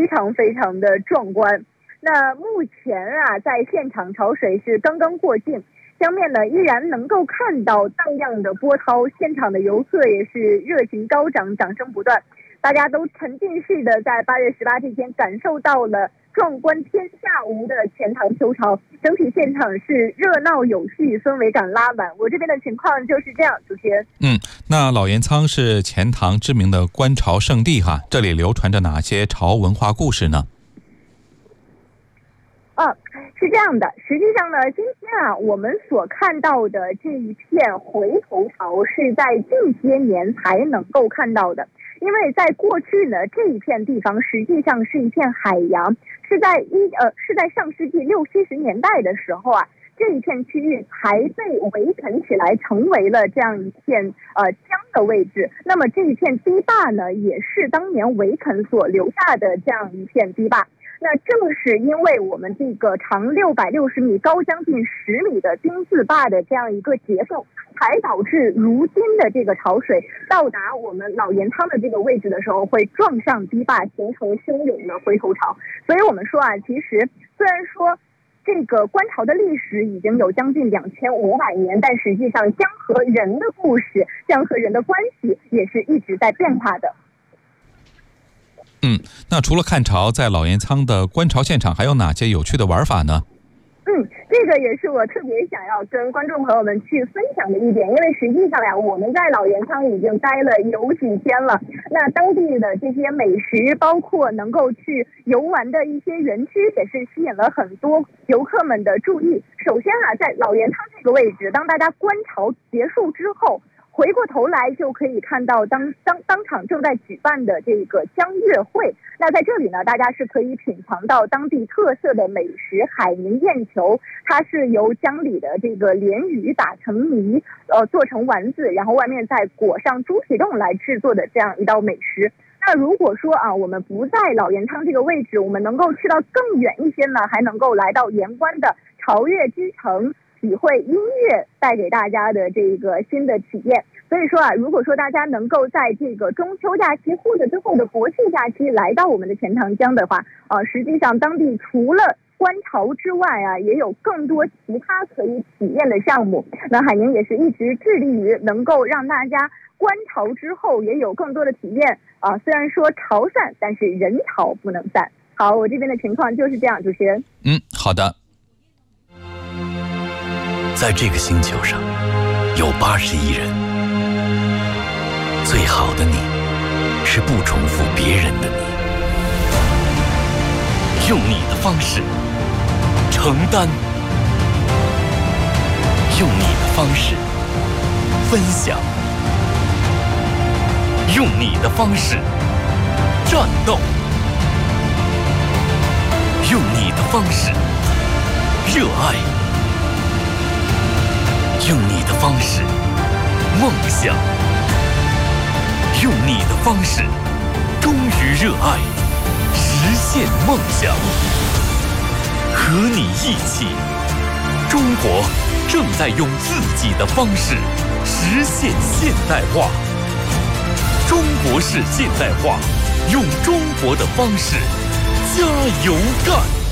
非常非常的壮观。那目前啊，在现场潮水是刚刚过境，江面呢依然能够看到荡漾的波涛，现场的游客也是热情高涨，掌声不断。大家都沉浸式的在8月18这天感受到了壮观天下无的钱塘秋潮，整体现场是热闹有序，氛围感拉满。我这边的情况就是这样，主持人。 那老岩仓是钱塘知名的观潮圣地哈，这里流传着哪些潮文化故事呢？ 是这样的，实际上呢，今天啊，我们所看到的这一片回头潮是在近些年才能够看到的，因为在过去呢，这一片地方实际上是一片海洋，是在上世纪60、70年代的时候啊，这一片区域才被围垦起来，成为了这样一片江的位置。那么这一片堤坝呢，也是当年围垦所留下的这样一片堤坝。那正是因为我们这个长660米、高将近10米的丁字坝的这样一个结构，才导致如今的这个潮水到达我们老岩仓的这个位置的时候，会撞上堤坝，形成汹涌的回头潮。所以我们说啊，其实虽然说这个观潮的历史已经有将近2500年，但实际上江和人的故事、江和人的关系也是一直在变化的。 那除了看潮，在老岩仓的观潮现场还有哪些有趣的玩法呢？ 这个也是我特别想要跟观众朋友们去分享的一点，因为实际上呀，我们在老岩仓已经待了有几天了，那当地的这些美食，包括能够去游玩的一些园区，也是吸引了很多游客们的注意。首先啊，在老岩仓这个位置，当大家观潮结束之后，回过头来就可以看到当场正在举办的这个江月会。那在这里呢，大家是可以品尝到当地特色的美食海宁燕球，它是由江里的这个鲢鱼打成泥，做成丸子，然后外面再裹上猪皮冻来制作的这样一道美食。那如果说啊，我们不在老岩仓这个位置，我们能够去到更远一些呢，还能够来到盐官的潮乐之城，体会音乐带给大家的这个新的体验。所以说啊，如果说大家能够在这个中秋假期或者之后的国庆假期来到我们的钱塘江的话，实际上当地除了观潮之外啊，也有更多其他可以体验的项目。那海宁也是一直致力于能够让大家观潮之后也有更多的体验虽然说潮散，但是人潮不能散。好，我这边的情况就是这样，主持人。 好的。 在这个星球上有80亿人，最好的你是不重复别人的你，用你的方式承担，用你的方式分享，用你的方式战斗，用你的方式热爱，用你的方式梦想，用你的方式忠于热爱，实现梦想。和你一起，中国正在用自己的方式实现现代化。中国式现代化，用中国的方式加油干。